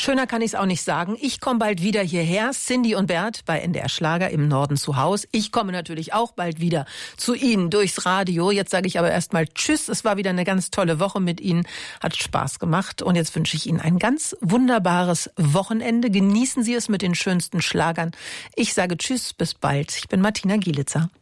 Schöner kann ich es auch nicht sagen. Ich komme bald wieder hierher, Cindy und Bert bei NDR Schlager im Norden zu Haus. Ich komme natürlich auch bald wieder zu Ihnen durchs Radio. Jetzt sage ich aber erstmal Tschüss. Es war wieder eine ganz tolle Woche mit Ihnen. Hat Spaß gemacht. Und jetzt wünsche ich Ihnen ein ganz wunderbares Wochenende. Genießen Sie es mit den schönsten Schlagern. Ich sage Tschüss, bis bald. Ich bin Martina Gielitzer.